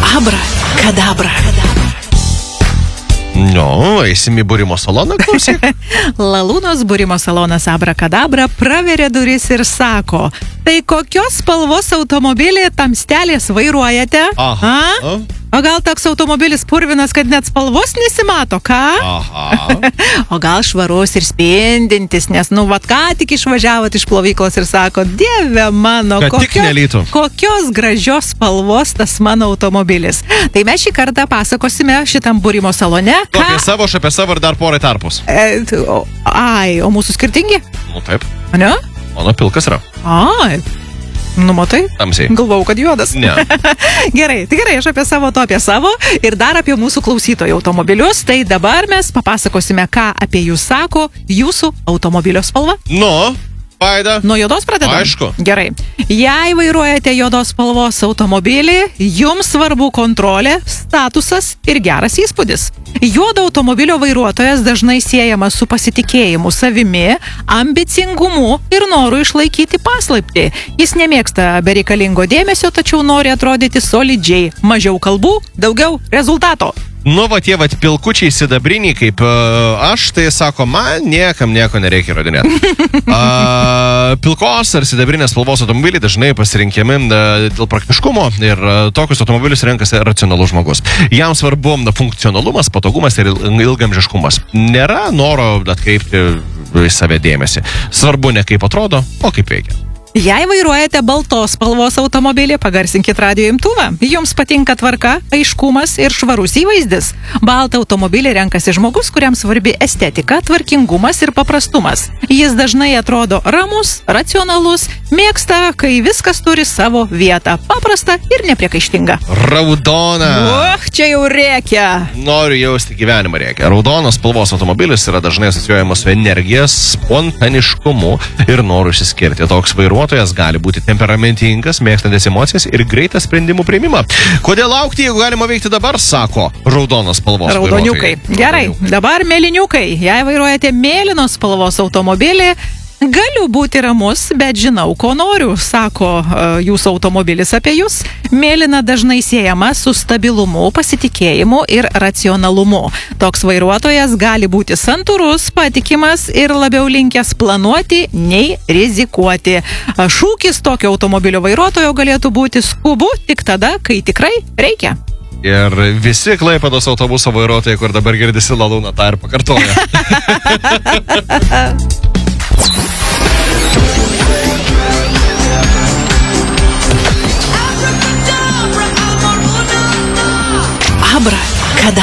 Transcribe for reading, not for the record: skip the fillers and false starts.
Abra, kadabra. Eisim į būrimo saloną, klausyk. Lalūnos būrimo salonas Abra Kadabra praveria duris ir sako, tai kokios spalvos automobilį tamstelės vairuojate? Aha. O gal toks automobilis purvinas, kad net spalvos nesimato, ką? Aha. O gal švarus ir spindintis, nes, ką tik išvažiavot iš plovyklos ir sako, Dieve mano, Kad tik nelytų. kokios gražios spalvos tas mano automobilis. Tai mes šį kartą pasakosime šitam būrimo salone. Apie savo ir dar porai tarpus. O mūsų skirtingi? Taip. Ne? Mano pilkas yra. Matai? Tamsiai. Galvau, kad juodas. Ne. Gerai, aš apie savo ir dar apie mūsų klausytojų automobilius. Tai dabar mes papasakosime, ką apie jūs sako jūsų automobilio spalva. Vaida. Nuo juodos pradedam? Aišku. Gerai. Jei vairuojate juodos spalvos automobilį, jums svarbu kontrolė, statusas ir geras įspūdis. Juodo automobilio vairuotojas dažnai siejamas su pasitikėjimu savimi, ambicingumu ir noru išlaikyti paslaptį. Jis nemėgsta bereikalingo dėmesio, tačiau nori atrodyti solidžiai. Mažiau kalbų, daugiau rezultato. Tie pilkučiai sidabriniai kaip aš, tai sako, man niekam nieko nereikia įrodinėti. Pilkos ar sidabrinės spalvos automobiliai dažnai pasirinkiami dėl praktiškumo ir tokius automobilius renkasi racionalus žmogus. Jam svarbu funkcionalumas, patogumas ir ilgamžiškumas. Nėra noro atkreipti į save dėmesį. Svarbu ne kaip atrodo, o kaip veikia. Jei vairuojate baltos spalvos automobilį, pagarsinkit radijo imtuvą. Jums patinka tvarka, aiškumas ir švarus įvaizdis. Baltą automobilį renkasi žmogus, kuriam svarbi estetika, tvarkingumas ir paprastumas. Jis dažnai atrodo ramus, racionalus, mėgsta, kai viskas turi savo vietą. Paprasta ir nepriekaištinga. Raudona. Čia jau rėkia. Noriu jausti gyvenimą rėkia. Raudonos spalvos automobilis yra dažnai asocijuojamas su energija, spontaniškumu ir noru išsiskirti. Toks vairuotojas gali būti temperamentingas, mėgstantis emocijas ir greitą sprendimų priėmimą. Kodėl laukti, jeigu galima veikti dabar, sako raudonos spalvos Raudoniukai. Gerai, dabar mėlyniukai. Jei vairuojate mėlynos spalvos automobilį, galiu būti ramus, bet žinau, ko noriu, sako jūsų automobilis apie jūs. Mėlyna dažnai siejama su stabilumu, pasitikėjimu ir racionalumu. Toks vairuotojas gali būti santūrus, patikimas ir labiau linkęs planuoti nei rizikuoti. Šūkis tokio automobilio vairuotojo galėtų būti skubu tik tada, kai tikrai reikia. Ir visi Klaipėdos autobuso vairuotojai, kur dabar girdisi Lalūną, tą ir pakartoja. Abra, kada